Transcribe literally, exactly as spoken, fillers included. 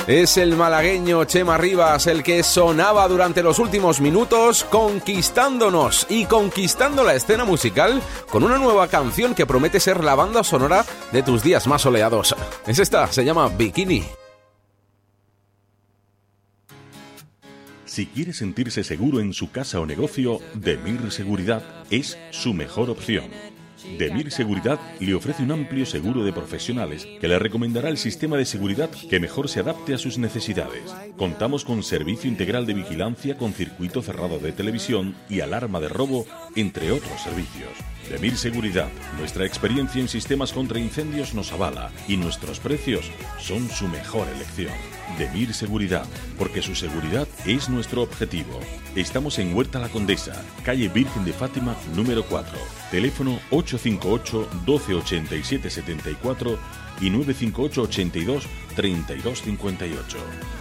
Es el malagueño Chema Rivas el que sonaba durante los últimos minutos, conquistándonos y conquistando la escena musical con una nueva canción que promete ser la banda sonora de tus días más soleados. Es esta, se llama Bikini. Si quiere sentirse seguro en su casa o negocio, Demir Seguridad es su mejor opción. Demir Seguridad le ofrece un amplio seguro de profesionales que le recomendará el sistema de seguridad que mejor se adapte a sus necesidades. Contamos con servicio integral de vigilancia con circuito cerrado de televisión y alarma de robo, entre otros servicios. Demir Seguridad, nuestra experiencia en sistemas contra incendios nos avala y nuestros precios son su mejor elección. Demir Seguridad, porque su seguridad es nuestro objetivo. Estamos en Huerta La Condesa, calle Virgen de Fátima, número cuatro. Teléfono ocho cinco ocho, doce ochenta y siete setenta y cuatro y nueve cinco ocho, ochenta y dos, treinta y dos cincuenta y ocho.